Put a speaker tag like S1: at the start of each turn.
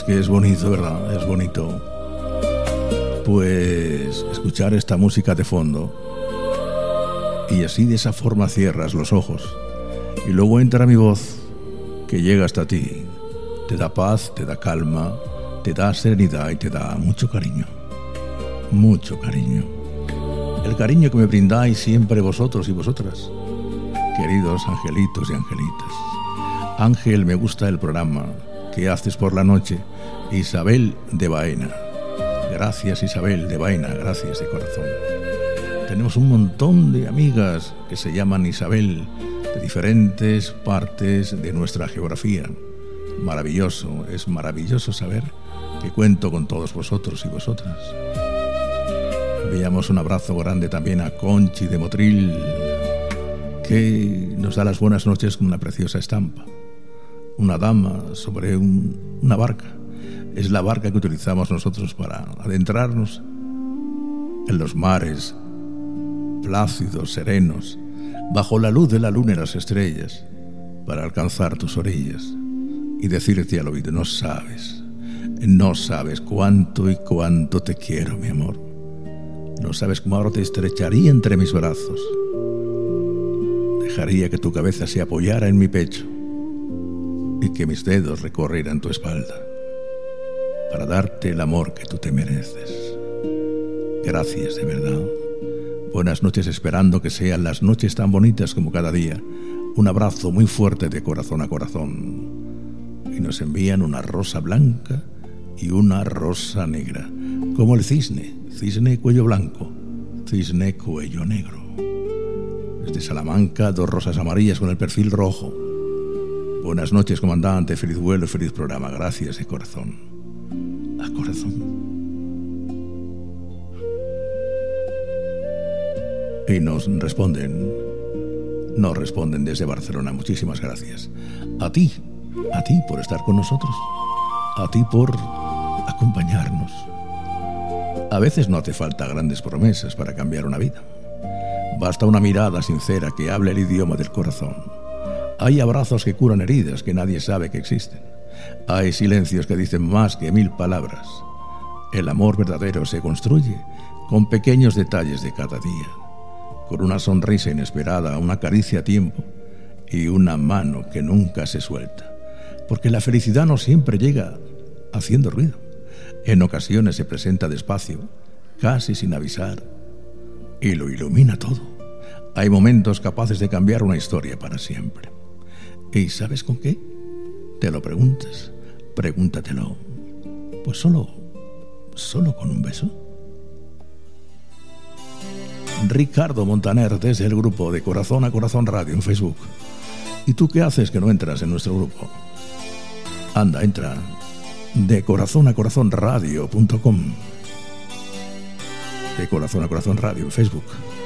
S1: Es que es bonito, ¿verdad? Es bonito. Pues escuchar esta música de fondo y así de esa forma cierras los ojos y luego entra mi voz que llega hasta ti, te da paz, te da calma, te da serenidad y te da mucho cariño, el cariño que me brindáis siempre vosotros y vosotras, queridos angelitos y angelitas. Ángel, me gusta el programa que haces por la noche. Isabel de Baena. Gracias, Isabel de Baena, gracias de corazón. Tenemos un montón de amigas que se llaman Isabel, de diferentes partes de nuestra geografía. Maravilloso, es maravilloso saber que cuento con todos vosotros y vosotras. Enviamos un abrazo grande también a Conchi de Motril, que nos da las buenas noches con una preciosa estampa. Una dama sobre una barca. Es la barca que utilizamos nosotros para adentrarnos en los mares plácidos, serenos, bajo la luz de la luna y las estrellas, para alcanzar tus orillas y decirte al oído: no sabes cuánto y cuánto te quiero, mi amor. No sabes cómo ahora te estrecharía entre mis brazos. Dejaría que tu cabeza se apoyara en mi pecho y que mis dedos recorrieran tu espalda para darte el amor que tú te mereces. Gracias, de verdad. Buenas noches, esperando que sean las noches tan bonitas como cada día. Un abrazo muy fuerte de corazón a corazón. Y nos envían una rosa blanca y una rosa negra, como el cisne cuello blanco, cisne cuello negro. Desde Salamanca, 2 rosas amarillas con el perfil rojo. Buenas noches, comandante, feliz vuelo y feliz programa. Gracias de corazón a corazón. Y nos responden desde Barcelona. Muchísimas gracias. A ti por estar con nosotros, a ti por acompañarnos. A veces no hace falta grandes promesas para cambiar una vida. Basta una mirada sincera que hable el idioma del corazón. Hay abrazos que curan heridas que nadie sabe que existen. Hay silencios que dicen más que 1000 palabras. El amor verdadero se construye con pequeños detalles de cada día, con una sonrisa inesperada, una caricia a tiempo y una mano que nunca se suelta. Porque la felicidad no siempre llega haciendo ruido. En ocasiones se presenta despacio, casi sin avisar, y lo ilumina todo. Hay momentos capaces de cambiar una historia para siempre. ¿Y sabes con qué? ¿Te lo preguntas? Pregúntatelo. Pues solo con un beso. Ricardo Montaner, desde el grupo de Corazón a Corazón Radio en Facebook. ¿Y tú qué haces que no entras en nuestro grupo? Anda, entra. De Corazón a Corazón Radio.com. De Corazón a Corazón Radio en Facebook.